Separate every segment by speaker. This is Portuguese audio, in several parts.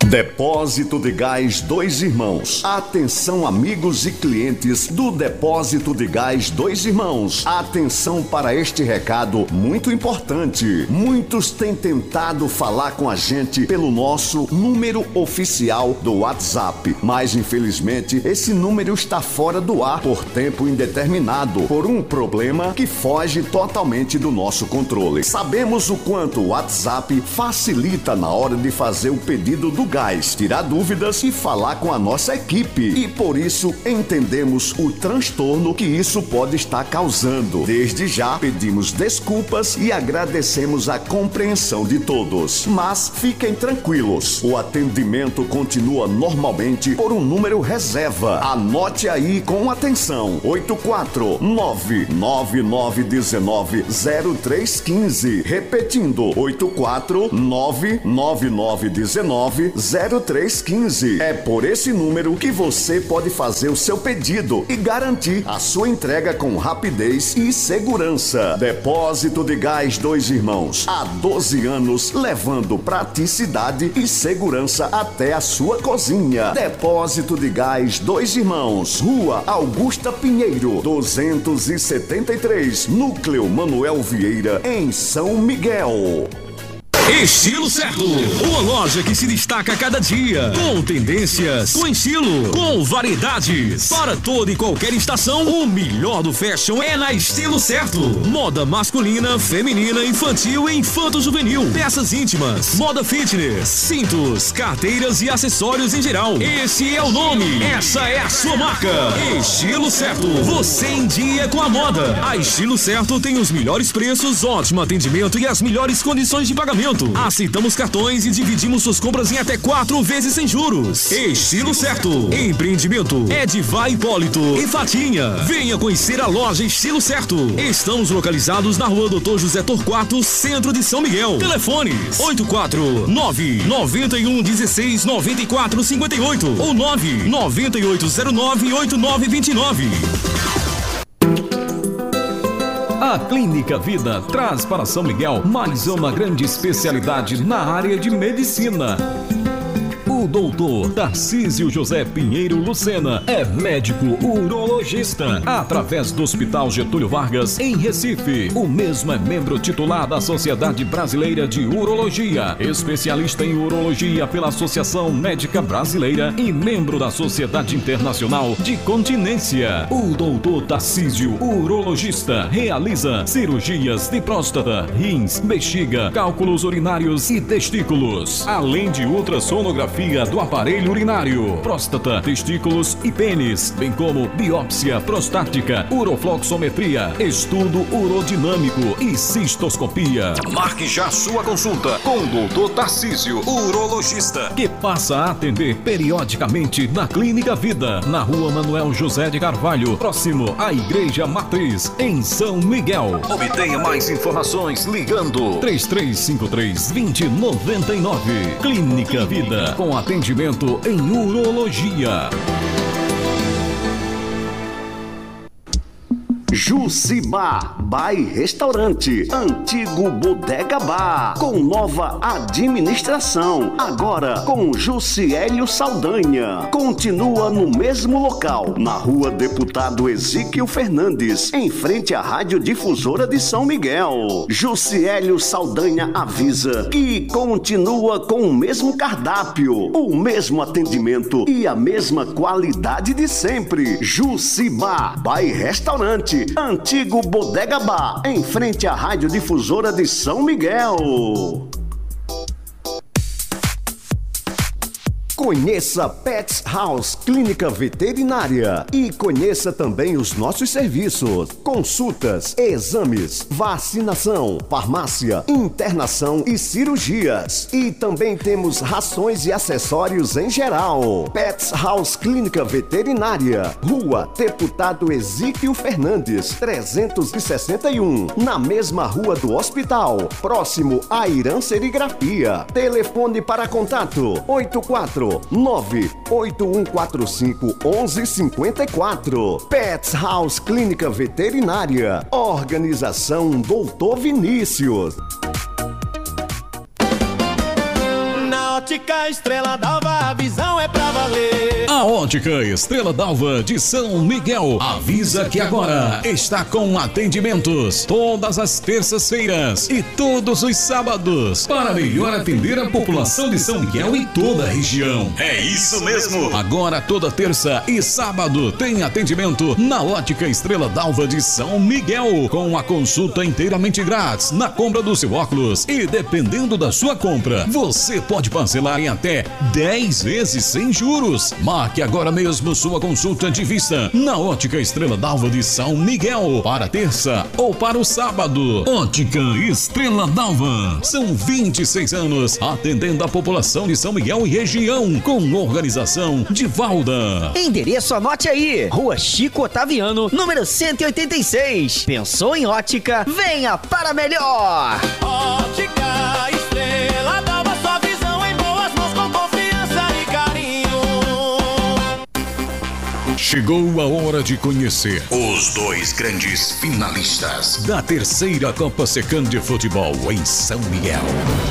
Speaker 1: Depósito de Gás Dois Irmãos. Atenção, amigos e clientes do Depósito de Gás Dois Irmãos. Atenção para este recado muito importante. Muitos têm tentado falar com a gente pelo nosso número oficial do WhatsApp, mas infelizmente esse número está fora do ar por tempo indeterminado, por um problema que foge totalmente do nosso controle. Sabemos o quanto o WhatsApp facilita na hora de fazer o pedido do gás, tirar dúvidas e falar com a nossa equipe. E por isso entendemos o transtorno que isso pode estar causando. Desde já pedimos desculpas e agradecemos a compreensão de todos. Mas fiquem tranquilos, o atendimento continua normalmente por um número reserva. Anote aí com atenção: 849-9919-0315. Repetindo: 849-9919-0315. É por esse número que você pode fazer o seu pedido e garantir a sua entrega com rapidez e segurança. Depósito de Gás Dois Irmãos, há 12 anos levando praticidade e segurança até a sua cozinha. Depósito de Gás Dois Irmãos, Rua Augusta Pinheiro, 273, Núcleo Manuel Vieira, em São Miguel.
Speaker 2: Estilo Certo, uma loja que se destaca a cada dia, com tendências, com estilo, com variedades, para toda e qualquer estação. O melhor do fashion é na Estilo Certo. Moda masculina, feminina, infantil e infanto-juvenil, peças íntimas, moda fitness, cintos, carteiras e acessórios em geral. Esse é o nome, essa é a sua marca. Estilo Certo, você em dia com a moda. A Estilo Certo tem os melhores preços, ótimo atendimento e as melhores condições de pagamento. Aceitamos cartões e dividimos suas compras em até 4 vezes sem juros. Estilo Certo. Empreendimento Edivai Hipólito e Fatinha. Venha conhecer a loja Estilo Certo. Estamos localizados na Rua Doutor José Torquato, centro de São Miguel. Telefones 849-9116-9458 ou 99809-8929.
Speaker 3: A Clínica Vida traz para São Miguel mais uma grande especialidade na área de medicina. O doutor Tarcísio José Pinheiro Lucena é médico urologista, através do Hospital Getúlio Vargas, em Recife. O mesmo é membro titular da Sociedade Brasileira de Urologia, especialista em urologia pela Associação Médica Brasileira e membro da Sociedade Internacional de Continência. O doutor Tarcísio, urologista, realiza cirurgias de próstata, rins, bexiga, cálculos urinários e testículos, além de ultrassonografia do aparelho urinário, próstata, testículos e pênis, bem como biópsia prostática, urofloxometria, estudo urodinâmico e cistoscopia. Marque já sua consulta com o doutor Tarcísio, urologista, que passa a atender periodicamente na Clínica Vida, na Rua Manuel José de Carvalho, próximo à Igreja Matriz, em São Miguel. Obtenha mais informações ligando 3353-2099. Clínica Vida, com atendimento em urologia.
Speaker 1: Jucibá Bar e Restaurante, antigo Bodega Bar, com nova administração, agora com Juciélio Saldanha. Continua no mesmo local, na Rua Deputado Ezequiel Fernandes, em frente à Rádio Difusora de São Miguel. Juciélio Saldanha avisa que continua com o mesmo cardápio, o mesmo atendimento e a mesma qualidade de sempre. Jucibá Bar e Restaurante, antigo Bodega Bar, em frente à Rádio Difusora de São Miguel. Conheça Pets House Clínica Veterinária e conheça também os nossos serviços: consultas, exames, vacinação, farmácia, internação e cirurgias. E também temos rações e acessórios em geral. Pets House Clínica Veterinária, Rua Deputado Ezequiel Fernandes, 361, na mesma rua do hospital, próximo à Irã Serigrafia. Telefone para contato: 849-8145-1154. Pets House Clínica Veterinária. Organização Doutor Vinícius.
Speaker 4: Ótica Estrela d'Alva, a visão é pra valer.
Speaker 3: A Ótica Estrela d'Alva de São Miguel avisa que agora está com atendimentos todas as terças-feiras e todos os sábados para melhor atender a população de São Miguel e toda a região.
Speaker 2: É isso mesmo.
Speaker 3: Agora toda terça e sábado tem atendimento na Ótica Estrela d'Alva de São Miguel, com a consulta inteiramente grátis na compra do seu óculos, e dependendo da sua compra, você pode parcelar em até 10 vezes sem juros. Marque agora mesmo sua consulta de vista na Ótica Estrela d'Alva de São Miguel para terça ou para o sábado. Ótica Estrela d'Alva, são 26 anos atendendo a população de São Miguel e região, com organização de Valda.
Speaker 5: Endereço, anote aí: Rua Chico Otaviano, número 186. Pensou em ótica? Venha para melhor.
Speaker 4: Ótica Estrela d'Alva, sua visão em boas mãos, com confiança e carinho.
Speaker 3: Chegou a hora de conhecer
Speaker 2: Os dois grandes finalistas
Speaker 3: da terceira Copa Secam de Futebol em São Miguel.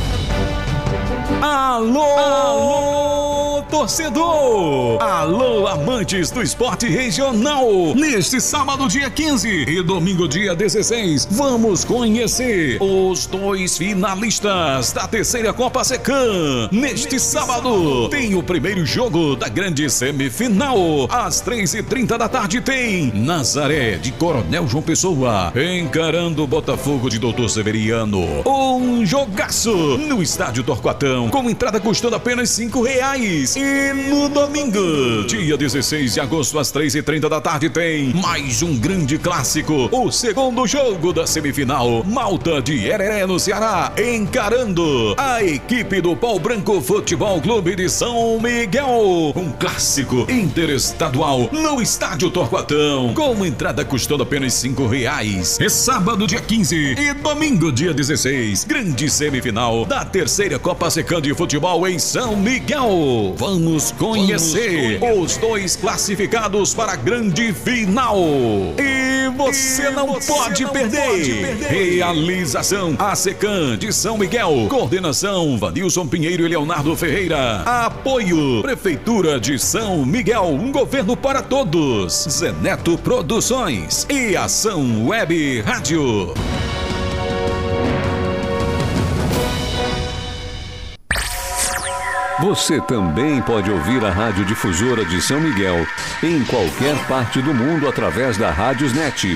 Speaker 3: Alô, torcedor! Alô, amantes do esporte regional! Neste sábado, dia 15 e domingo, dia 16, vamos conhecer os dois finalistas da terceira Copa Secam. Neste sábado, tem o primeiro jogo da grande semifinal. Às 3h30 da tarde tem Nazaré de Coronel João Pessoa encarando o Botafogo de Doutor Severiano. Um jogaço no estádio Torquatão, com entrada custando apenas R$5. E no domingo, dia 16 de agosto, às 3h30 da tarde, tem mais um grande clássico, o segundo jogo da semifinal. Malta de Hereré, no Ceará, encarando a equipe do Pau Branco Futebol Clube de São Miguel. Um clássico interestadual no estádio Torquatão, com entrada custando apenas R$5. É sábado, dia 15 e domingo, dia 16, grande semifinal da terceira Copa Secam de Futebol em São Miguel. Vamos conhecer os dois classificados para a grande final. E você não pode perder. Realização: a Secam de São Miguel. Coordenação: Vanilson Pinheiro e Leonardo Ferreira. Apoio: Prefeitura de São Miguel, um governo para todos. Zeneto Produções e Ação Web Rádio.
Speaker 1: Você também pode ouvir a Rádio Difusora de São Miguel em qualquer parte do mundo através da Rádiosnet.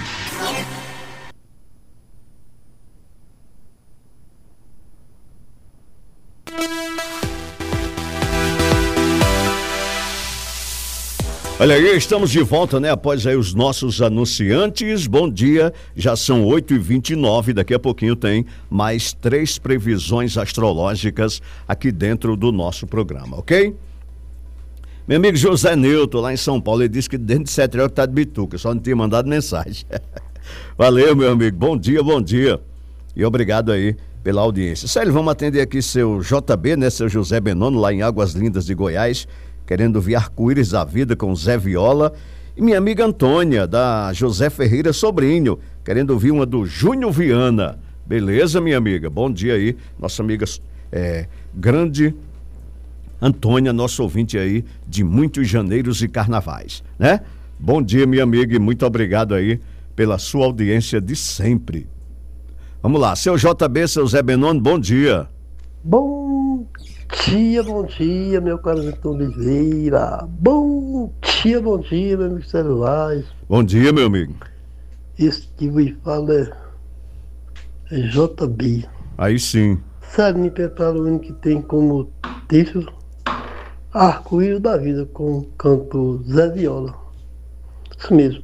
Speaker 1: Olha aí, estamos de volta, né? Após aí os nossos anunciantes. Bom dia, já são 8h29, daqui a pouquinho tem mais 3 previsões astrológicas aqui dentro do nosso programa, ok? Meu amigo José Newton, lá em São Paulo, ele disse que dentro de 7 horas tá de bituca, só não tinha mandado mensagem. Valeu, meu amigo, bom dia. E obrigado aí pela audiência. Sério, vamos atender aqui seu JB, né? Seu José Benono, lá em Águas Lindas de Goiás, querendo ver arco-íris da vida com Zé Viola. E minha amiga Antônia, da José Ferreira Sobrinho, querendo ouvir uma do Júnior Viana. Beleza, minha amiga? Bom dia aí, nossa amiga grande Antônia, nosso ouvinte aí de muitos janeiros e carnavais, né? Bom dia, minha amiga, e muito obrigado aí pela sua audiência de sempre. Vamos lá, seu JB, seu Zé Benono, bom dia.
Speaker 6: Bom dia, meu caro Vitor Oliveira. Bom dia, meu amigo Celulares.
Speaker 1: Bom dia, meu amigo.
Speaker 6: Esse que me fala é JB.
Speaker 1: Aí sim.
Speaker 6: Sabe, me prepara o hino que tem como título Arco-íris da Vida, com o canto Zé Viola. Isso mesmo.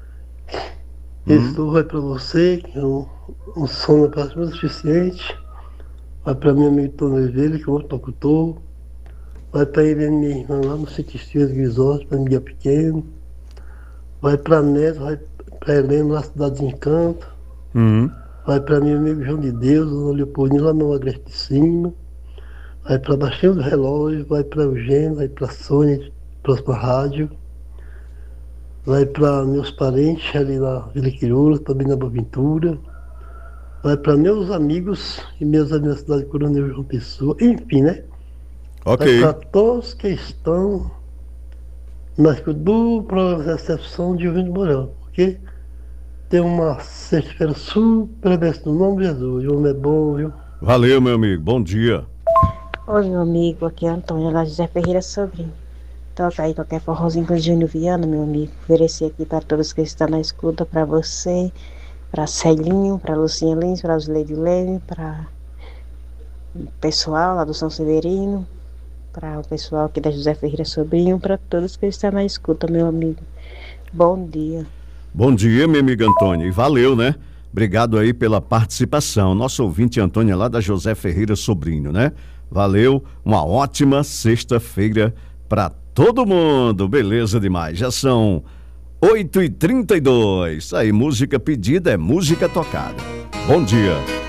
Speaker 6: Esse vai para você, que é um som para cima suficiente. Vai para meu amigo Tony Oliveira, que é outro locutor. Vai para ele, minha irmã, lá no Sítio Estias Guizós, para Miguel Pequeno. Vai para a Neto, vai para Helena, na Cidade de Encanto. Vai para meu amigo João de Deus, no Leopoldinho, lá no Agreste de Cima. Vai para Baixinho do Relógio, vai para Eugênio, vai para Sônia, próxima rádio. Vai para meus parentes ali na Vila Quirola, também na Boaventura. Vai para meus amigos e meus amigos da cidade de Coronel João Pessoa, enfim, né?
Speaker 1: Ok.
Speaker 6: Para todos que estão na escuta do programa de recepção de Ouvinte Mourão, porque tem uma sexta-feira super besta no nome de Jesus. O homem é bom, viu?
Speaker 1: Valeu, meu amigo. Bom dia.
Speaker 7: Oi, meu amigo, aqui é Antônio, lá de José Ferreira Sobrinho. Toca aí qualquer forrozinho com o Júnior Viana, meu amigo. Oferecer aqui para todos que estão na escuta, para você, para Celinho, para Lucinha Lins, para Osleide Leme, para o pessoal lá do São Severino, para o pessoal aqui da José Ferreira Sobrinho, para todos que estão na escuta, meu amigo. Bom dia.
Speaker 1: Bom dia, minha amiga Antônia. E valeu, né? Obrigado aí pela participação. Nosso ouvinte Antônia lá da José Ferreira Sobrinho, né? Valeu. Uma ótima sexta-feira para todo mundo. Beleza demais. Já são 8h32. Aí, música pedida é música tocada. Bom dia.